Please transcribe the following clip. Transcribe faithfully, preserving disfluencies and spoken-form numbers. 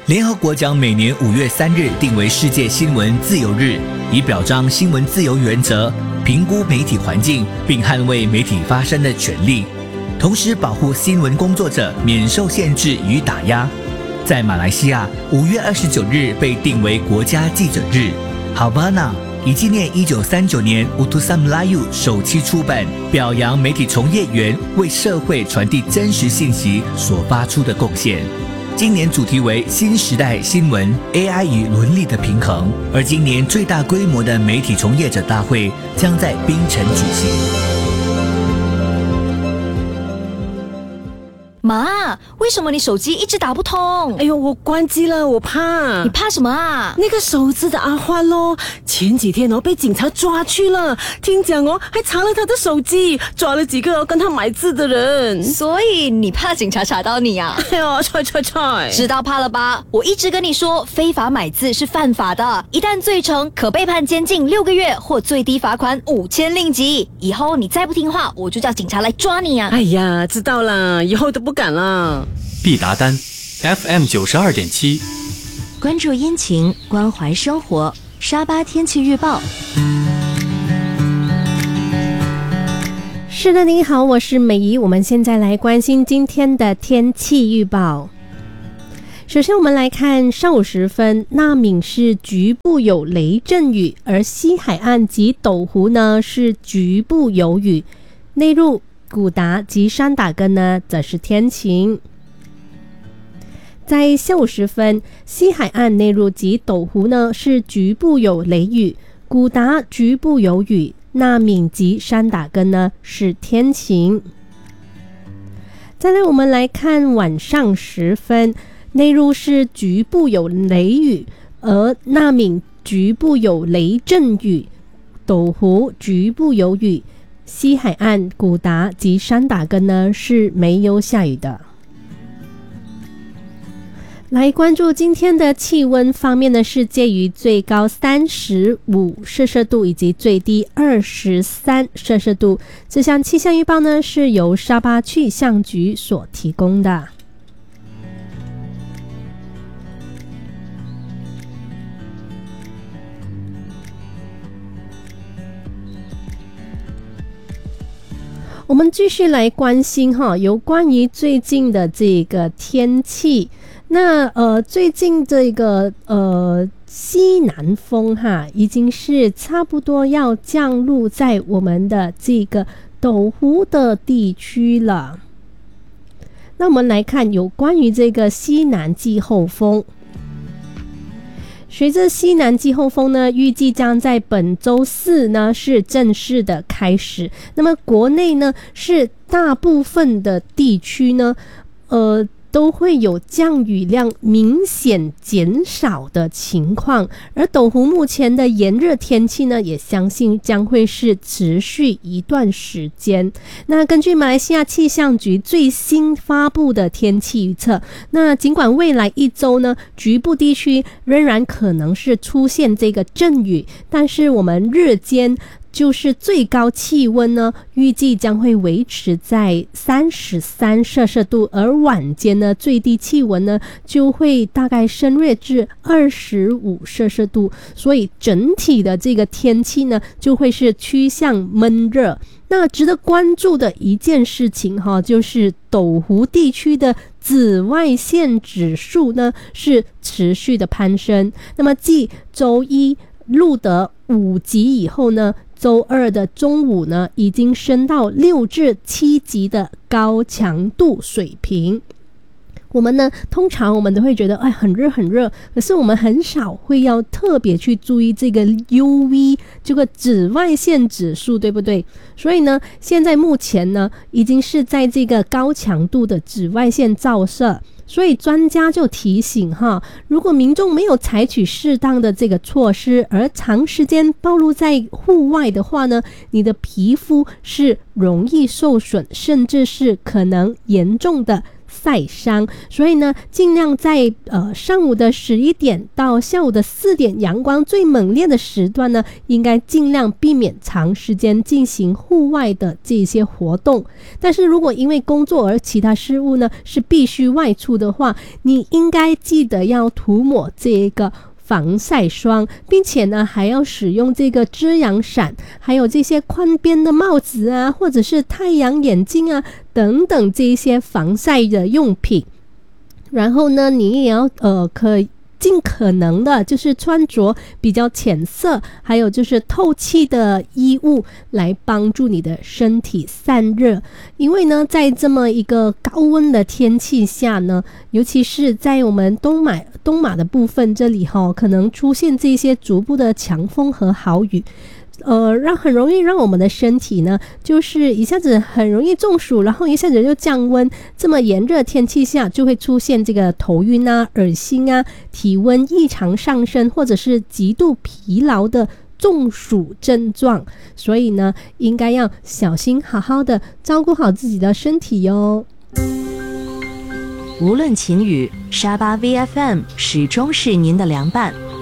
联合国将每年五月三日定为世界新闻自由日，以表彰新闻自由原则，评估媒体环境，并捍卫媒体发声的权利，同时保护新闻工作者免受限制与打压。在马来西亚，五月二十九日被定为国家记者日。哈瓦那以纪念一九三九年 Utusan Melayu 首期出版，表扬媒体从业员为社会传递真实信息所发出的贡献。今年主题为新时代新闻 A I 与伦理的平衡，而今年最大规模的媒体从业者大会将在槟城举行。 妈，为什么你手机一直打不通？ 哎呦，我关机了，我怕。 你怕什么啊？ 那个手指的阿欢咯，前几天哦被警察抓去了，听讲哦还查了他的手机，抓了几个、哦、跟他买字的人。 所以你怕警察查到你啊？ 哎呦，踹踹踹！ 知道怕了吧？我一直跟你说，非法买字是犯法的，一旦罪成，可被判监禁六个月或最低罚款五千令吉。以后你再不听话，我就叫警察来抓你啊！ 哎呀，知道了，以后都不敢了。 必达丹 F M 九十二点七， 关注阴晴，关怀生活。沙巴天气预报。 是的，您好，我是美仪。我们现在来关心今天的天气预报。首先我们来看上午时分，纳敏是局部有雷阵雨，而西海岸及斗湖呢是局部有雨，内陆古达及山打根呢则是天晴。在下午时分，西海岸内陆及斗湖呢是局部有雷雨，古达局部有雨，纳敏及山打根呢是天晴。再来我们来看晚上时分，内陆是局部有雷雨，而纳敏局部有雷阵雨，斗湖局部有雨，西海岸古达及山打根呢是没有下雨的。来关注今天的气温方面呢，是介于最高三十五摄氏度以及最低二十三摄氏度。这项气象预报呢是由沙巴气象局所提供的。我们继续来关心哈，有关于最近的这个天气。那呃，最近这个呃西南风哈，已经是差不多要降落在我们的这个斗湖的地区了。那我们来看有关于这个西南季候风。随着西南季候风呢，预计将在本周四呢是正式的开始。那么国内呢是大部分的地区呢，呃。都会有降雨量明显减少的情况，而斗湖目前的炎热天气呢，也相信将会是持续一段时间。那根据马来西亚气象局最新发布的天气预测，那尽管未来一周呢，局部地区仍然可能是出现这个阵雨，但是我们日间就是最高气温呢，预计将会维持在三十三摄氏度，而晚间呢，最低气温呢就会大概升略至二十五摄氏度，所以整体的这个天气呢，就会是趋向闷热。那值得关注的一件事情哈，就是斗湖地区的紫外线指数呢是持续的攀升。那么继周一录得五级以后呢，周二的中午呢，已经升到六至七级的高强度水平。我们呢，通常我们都会觉得，哎，很热很热，可是我们很少会要特别去注意这个 U V 这个紫外线指数，对不对？所以呢，现在目前呢，已经是在这个高强度的紫外线照射。所以专家就提醒哈，如果民众没有采取适当的这个措施，而长时间暴露在户外的话呢，你的皮肤是容易受损，甚至是可能严重的晒伤。所以呢，尽量在呃上午的十一点到下午的四点阳光最猛烈的时段呢，应该尽量避免长时间进行户外的这些活动。但是如果因为工作而其他事务呢是必须外出的话，你应该记得要涂抹这个防晒霜，并且呢还要使用这个遮阳伞，还有这些宽边的帽子啊，或者是太阳眼镜啊等等这些防晒的用品。然后呢，你也要呃可以尽可能的就是穿着比较浅色还有就是透气的衣物来帮助你的身体散热。因为呢在这么一个高温的天气下呢，尤其是在我们东马东马的部分这里哈、哦，可能出现这些逐步的强风和豪雨，呃，让很容易让我们的身体呢，就是一下子很容易中暑，然后一下子就降温。这么炎热天气下，就会出现这个头晕啊、恶心啊、体温异常上升，或者是极度疲劳的中暑症状。所以呢，应该要小心，好好的照顾好自己的身体哟。 无论晴雨，沙巴 V F M 始终是您的良伴。